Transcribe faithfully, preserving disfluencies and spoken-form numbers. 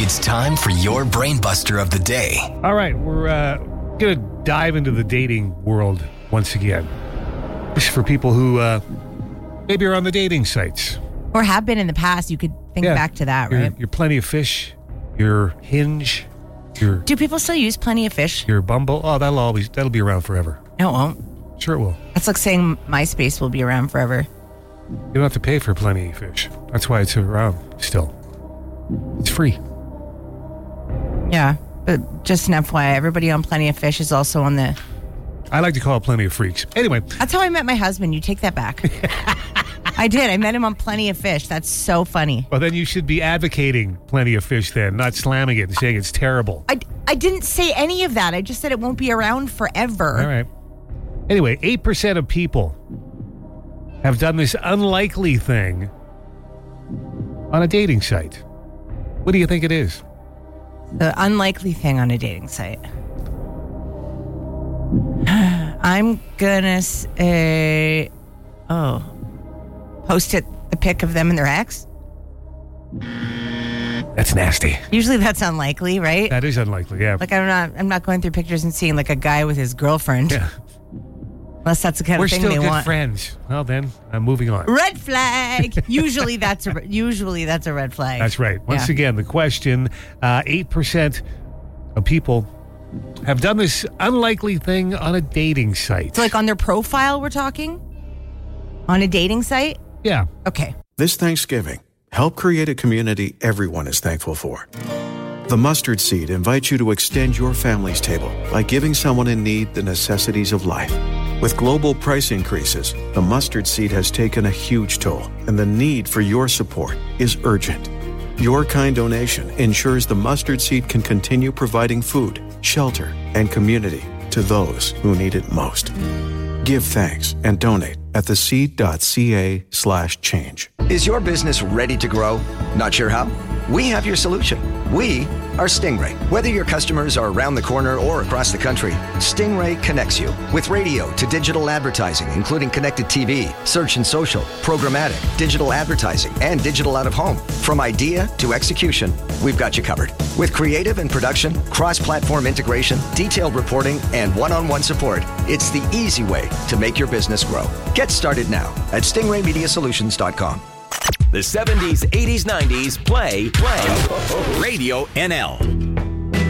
It's time for your brain buster of the day. All right, we're uh, going to dive into the dating world once again. This is for people who uh, maybe are on the dating sites. Or have been in the past. You could think Yeah, back to that, your, right? Your Plenty of Fish, your Hinge, your Do people still use Plenty of Fish? your Bumble. Oh, that'll always that'll be around forever. No, it won't. Sure it will. That's like saying MySpace will be around forever. You don't have to pay for Plenty of Fish. That's why it's around still. It's free. Yeah, but just an F Y I, everybody on Plenty of Fish is also on the... I like to call it Plenty of Freaks. Anyway, That's how I met my husband. You take that back. I did. I met him on Plenty of Fish. That's so funny. well, then you should be advocating Plenty of Fish then, not slamming it and saying it's terrible. I, I didn't say any of that. I just said it won't be around forever. All right. Anyway, eight percent of people have done this unlikely thing on a dating site. What do you think it is? The unlikely thing on a dating site. I'm gonna say, oh, post it the pic of them and their ex. That's nasty. Usually that's unlikely, right? That is unlikely, yeah. Like I'm not, I'm not going through pictures and seeing like a guy with his girlfriend, yeah. unless that's the kind We're of thing still they good want. friends. Well, then, I'm moving on. Red flag. usually that's a usually that's a red flag. That's right. Once Yeah. again, the question, uh, eight percent of people have done this unlikely thing on a dating site. So like on their profile, we're talking on a dating site. yeah. Okay. This Thanksgiving, help create a community everyone is thankful for. The Mustard Seed invites you to extend your family's table by giving someone in need the necessities of life. With global price increases, the Mustard Seed has taken a huge toll, and the need for your support is urgent. Your kind donation ensures the Mustard Seed can continue providing food, shelter, and community to those who need it most. Give thanks and donate at theseed.ca slash change. Is your business ready to grow? Not sure how? We have your solution. We are Stingray. Whether your customers are around the corner or across the country, Stingray connects you with radio to digital advertising, including connected T V, search and social, programmatic, digital advertising, and digital out of home. From idea to execution, we've got you covered. With creative and production, cross-platform integration, detailed reporting, and one-on-one support, it's the easy way to make your business grow. Get started now at stingray media solutions dot com. The seventies, eighties, nineties, play, play. Radio N L.